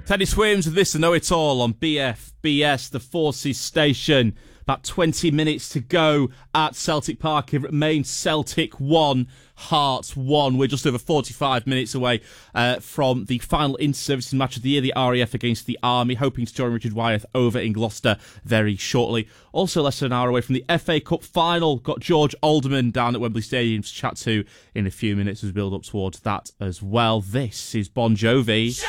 Teddy Swims with this and Know It All on BFBS, the Forces Station. About 20 minutes to go at Celtic Park. It remains Celtic 1, Hearts 1. We're just over 45 minutes away from the final inter-services match of the year, the RAF against the Army. Hoping to join Richard Wyeth over in Gloucester very shortly. Also less than an hour away from the FA Cup final. Got George Alderman down at Wembley Stadium to chat to in a few minutes as we build up towards that as well. This is Bon Jovi.